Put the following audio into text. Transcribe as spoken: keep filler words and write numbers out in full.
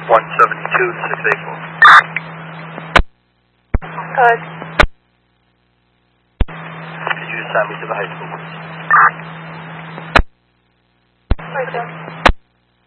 one seventy-two, six eighty-four. Good. Could you assign me to the high school, please?